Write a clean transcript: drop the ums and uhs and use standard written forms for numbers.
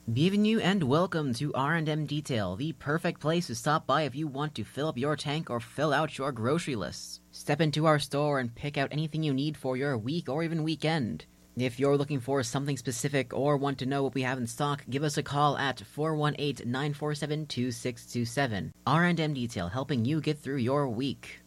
Bienvenue and welcome to R&M Detail, the perfect place to stop by if you want to fill up your tank or fill out your grocery lists. Step into our store and pick out anything you need for your week or even weekend. If you're looking for something specific or want to know what we have in stock, give us a call at 418-947-2627. R&M Detail, helping you get through your week.